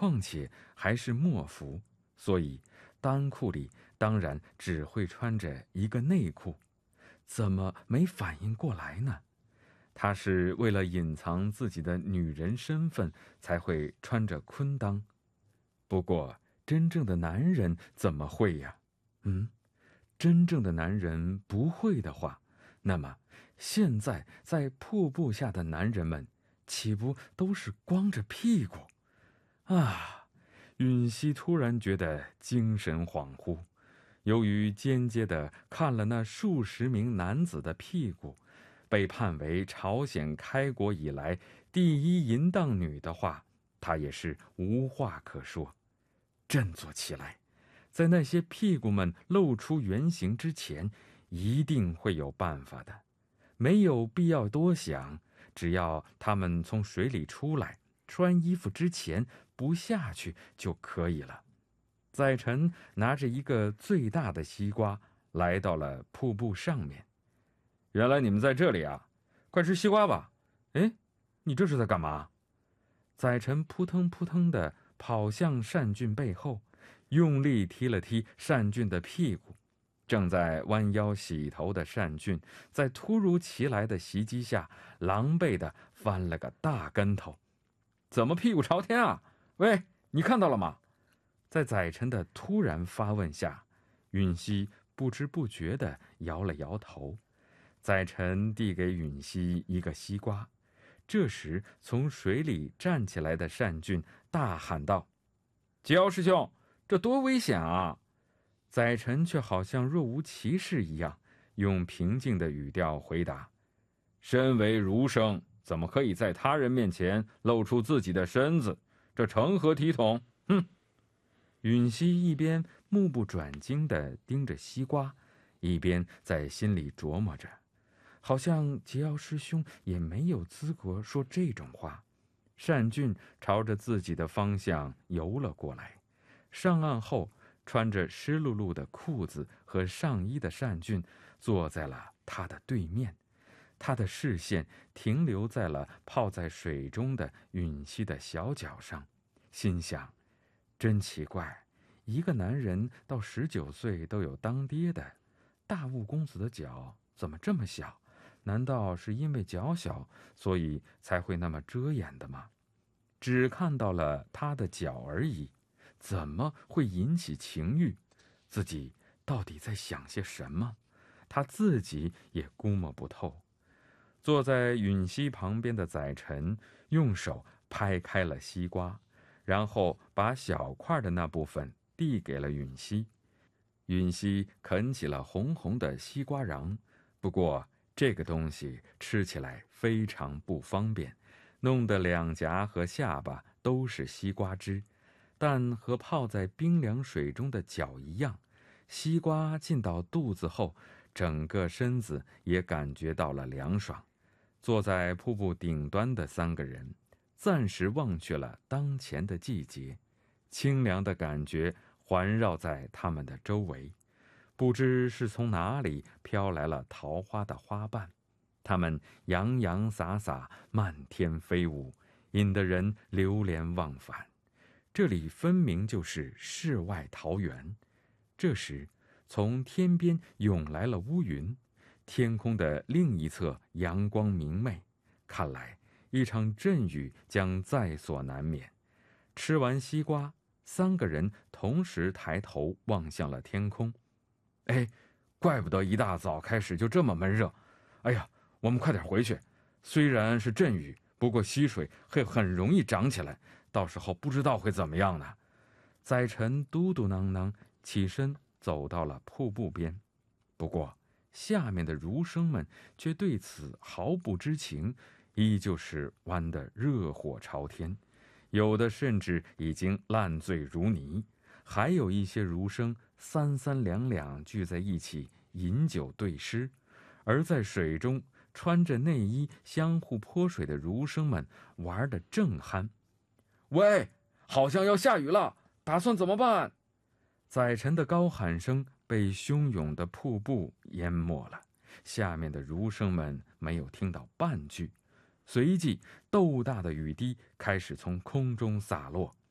况且还是默服，所以裆裤里当然只会穿着一个内裤。怎么没反应过来呢？他是为了隐藏自己的女人身份才会穿着昆裆。不过真正的男人怎么会呀？真正的男人不会的话，那么现在在瀑布下的男人们岂不都是光着屁股啊？允熙突然觉得精神恍惚，由于间接地看了那数十名男子的屁股，被判为朝鲜开国以来第一淫荡女的话，她也是无话可说。振作起来，在那些屁股们露出原形之前，一定会有办法的，没有必要多想，只要他们从水里出来，穿衣服之前不下去就可以了。载沉拿着一个最大的西瓜来到了瀑布上面。原来你们在这里啊，快吃西瓜吧。哎，你这是在干嘛？载沉扑腾扑腾地跑向单俊背后，用力踢了踢单俊的屁股。正在弯腰洗头的单俊，在突如其来的袭击下，狼狈地翻了个大跟头。怎么屁股朝天啊？喂，你看到了吗？在载沉的突然发问下，允熙不知不觉地摇了摇头。载沉递给允熙一个西瓜。这时从水里站起来的单俊大喊道：焦师兄，这多危险啊！载沉却好像若无其事一样，用平静的语调回答：身为儒生，怎么可以在他人面前露出自己的身子？这成何体统？哼！允熙一边目不转睛地盯着西瓜，一边在心里琢磨着，好像桀骜师兄也没有资格说这种话。单俊朝着自己的方向游了过来，上岸后，穿着湿漉漉的裤子和上衣的单俊坐在了他的对面。他的视线停留在了泡在水中的允熙的小脚上，心想：真奇怪，一个男人到19岁都有当爹的，大雾公子的脚怎么这么小？难道是因为脚小，所以才会那么遮掩的吗？只看到了他的脚而已，怎么会引起情欲？自己到底在想些什么？他自己也估摸不透。坐在允熙旁边的载沉用手拍开了西瓜，然后把小块的那部分递给了允熙。允熙啃起了红红的西瓜瓤，不过这个东西吃起来非常不方便，弄得两颊和下巴都是西瓜汁。但和泡在冰凉水中的脚一样，西瓜进到肚子后，整个身子也感觉到了凉爽。坐在瀑布顶端的3个人暂时忘却了当前的季节，清凉的感觉环绕在他们的周围。不知是从哪里飘来了桃花的花瓣，它们洋洋洒洒，漫天飞舞，引得人流连忘返。这里分明就是世外桃源。这时从天边涌来了乌云，天空的另一侧阳光明媚，看来一场阵雨将在所难免。吃完西瓜，3个人同时抬头望向了天空。哎，怪不得一大早开始就这么闷热。哎呀，我们快点回去。虽然是阵雨，不过溪水会很容易涨起来，到时候不知道会怎么样呢。载沉嘟嘟囔囔起身走到了瀑布边，不过下面的儒生们却对此毫不知情，依旧是玩得热火朝天，有的甚至已经烂醉如泥，还有一些儒生3、3两两聚在一起饮酒对诗。而在水中穿着内衣相互泼水的儒生们玩得正酣。喂，好像要下雨了，打算怎么办？载沉的高喊声被汹涌的瀑布淹没了，下面的儒生们没有听到半句。随即豆大的雨滴开始从空中洒落，